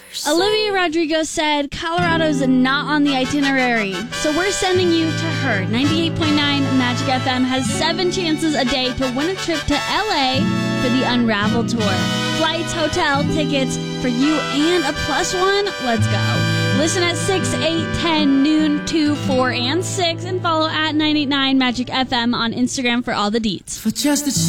Olivia Rodrigo said Colorado's not on the itinerary, so we're sending you to her. 98.9 Magic FM has 7 chances a day to win a trip to LA for the Unravel Tour. Flights, hotel, tickets for you, and a +1. Let's go. Listen at 6, 8, 10, noon, 2, 4, and 6, and follow at 989 Magic FM on Instagram for all the deets. For just a